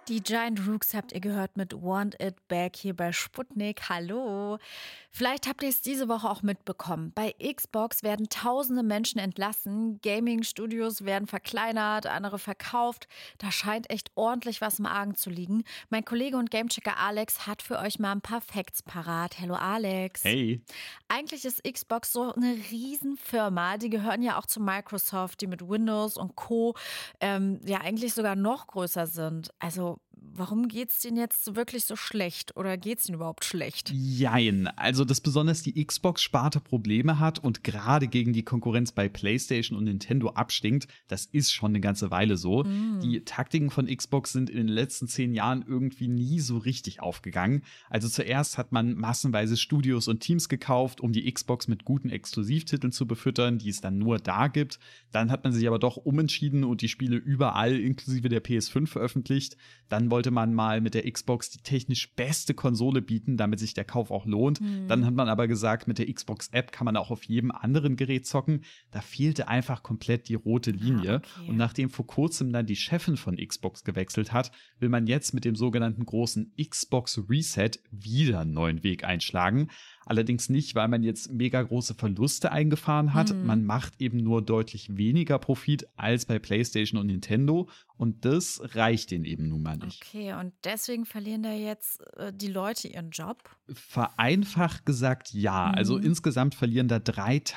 Die Giant Rooks habt ihr gehört mit Want It Back hier bei Sputnik. Hallo. Vielleicht habt ihr es diese Woche auch mitbekommen. Bei Xbox werden tausende Menschen entlassen, Gaming-Studios werden verkleinert, andere verkauft. Da scheint echt ordentlich was im Argen zu liegen. Mein Kollege und Gamechecker Alex hat für euch mal ein paar Facts parat. Hallo Alex. Hey. Eigentlich ist Xbox so eine Riesenfirma. Die gehören ja auch zu Microsoft, die mit Windows und Co. Ja eigentlich sogar noch größer sind. Also warum geht's denen jetzt wirklich so schlecht? Oder geht's ihnen überhaupt schlecht? Jein. Also, dass besonders die Xbox-Sparte Probleme hat und gerade gegen die Konkurrenz bei PlayStation und Nintendo abstinkt, das ist schon eine ganze Weile so. Die Taktiken von Xbox sind in den letzten 10 Jahren irgendwie nie so richtig aufgegangen. Also zuerst hat man massenweise Studios und Teams gekauft, um die Xbox mit guten Exklusivtiteln zu befüttern, die es dann nur da gibt. Dann hat man sich aber doch umentschieden und die Spiele überall inklusive der PS5 veröffentlicht. Dann wollte man mal mit der Xbox die technisch beste Konsole bieten, damit sich der Kauf auch lohnt. Dann hat man aber gesagt, mit der Xbox-App kann man auch auf jedem anderen Gerät zocken. Da fehlte einfach komplett die rote Linie. Okay. Und nachdem vor kurzem dann die Chefin von Xbox gewechselt hat, will man jetzt mit dem sogenannten großen Xbox Reset wieder einen neuen Weg einschlagen. Allerdings nicht, weil man jetzt mega große Verluste eingefahren hat. Man macht eben nur deutlich weniger Profit als bei PlayStation und Nintendo. Und das reicht denen eben nun mal nicht. Okay, und deswegen verlieren da jetzt die Leute ihren Job? Vereinfacht gesagt ja. Also insgesamt verlieren da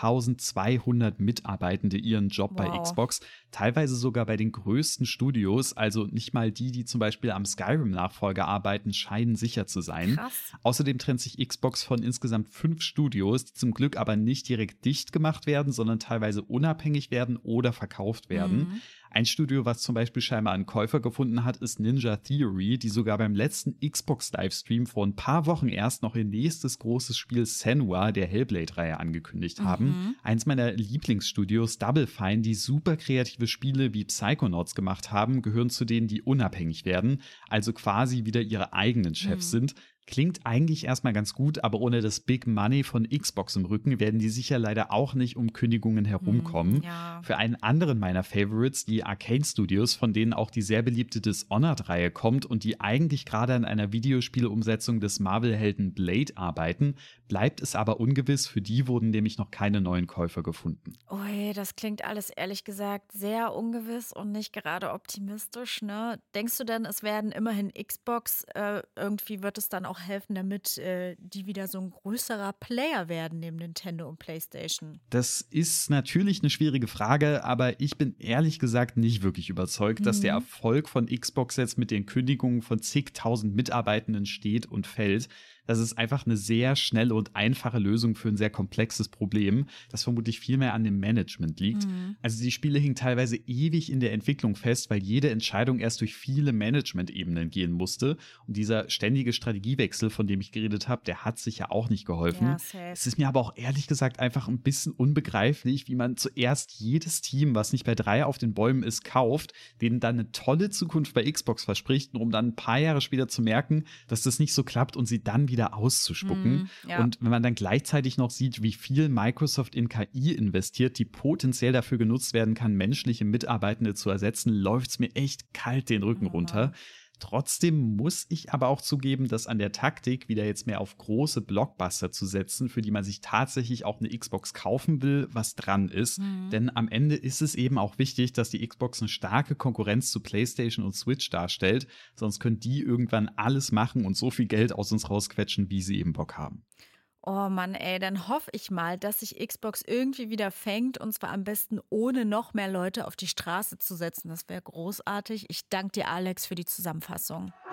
3200 Mitarbeitende ihren Job bei Wow. Xbox. Teilweise sogar bei den größten Studios. Also nicht mal die zum Beispiel am Skyrim-Nachfolger arbeiten, scheinen sicher zu sein. Krass. Außerdem trennt sich Xbox von insgesamt 5 Studios, die zum Glück aber nicht direkt dicht gemacht werden, sondern teilweise unabhängig werden oder verkauft werden. Ein Studio, was zum Beispiel scheinbar einen Käufer gefunden hat, ist Ninja Theory, die sogar beim letzten Xbox-Livestream vor ein paar Wochen erst noch ihr nächstes großes Spiel Senua der Hellblade-Reihe angekündigt haben. Eins meiner Lieblingsstudios, Double Fine, die super kreative Spiele wie Psychonauts gemacht haben, gehören zu denen, die unabhängig werden, also quasi wieder ihre eigenen Chefs sind. Klingt eigentlich erstmal ganz gut, aber ohne das Big Money von Xbox im Rücken werden die sicher leider auch nicht um Kündigungen herumkommen. Ja. Für einen anderen meiner Favorites, die Arcane Studios, von denen auch die sehr beliebte Dishonored-Reihe kommt und die eigentlich gerade an einer Videospielumsetzung des Marvel-Helden Blade arbeiten, bleibt es aber ungewiss. Für die wurden nämlich noch keine neuen Käufer gefunden. Ui, das klingt alles ehrlich gesagt sehr ungewiss und nicht gerade optimistisch, ne? Denkst du denn, es werden immerhin Xbox, irgendwie wird es dann auch helfen, damit die wieder so ein größerer Player werden neben Nintendo und PlayStation? Das ist natürlich eine schwierige Frage, aber ich bin ehrlich gesagt nicht wirklich überzeugt, dass der Erfolg von Xbox jetzt mit den Kündigungen von zigtausend Mitarbeitenden steht und fällt. Das ist einfach eine sehr schnelle und einfache Lösung für ein sehr komplexes Problem, das vermutlich viel mehr an dem Management liegt. Also die Spiele hingen teilweise ewig in der Entwicklung fest, weil jede Entscheidung erst durch viele Management-Ebenen gehen musste. Und dieser ständige Strategiewechsel, von dem ich geredet habe, der hat sich ja auch nicht geholfen. Ja, safe. Es ist mir aber auch ehrlich gesagt einfach ein bisschen unbegreiflich, wie man zuerst jedes Team, was nicht bei 3 auf den Bäumen ist, kauft, denen dann eine tolle Zukunft bei Xbox verspricht, um dann ein paar Jahre später zu merken, dass das nicht so klappt und sie dann wieder auszuspucken. Ja. Und wenn man dann gleichzeitig noch sieht, wie viel Microsoft in KI investiert, die potenziell dafür genutzt werden kann, menschliche Mitarbeitende zu ersetzen, läuft's mir echt kalt den Rücken runter. Trotzdem muss ich aber auch zugeben, dass an der Taktik, wieder jetzt mehr auf große Blockbuster zu setzen, für die man sich tatsächlich auch eine Xbox kaufen will, was dran ist. Denn am Ende ist es eben auch wichtig, dass die Xbox eine starke Konkurrenz zu PlayStation und Switch darstellt. Sonst können die irgendwann alles machen und so viel Geld aus uns rausquetschen, wie sie eben Bock haben. Oh Mann, ey, dann hoffe ich mal, dass sich Xbox irgendwie wieder fängt und zwar am besten ohne noch mehr Leute auf die Straße zu setzen. Das wäre großartig. Ich danke dir, Alex, für die Zusammenfassung.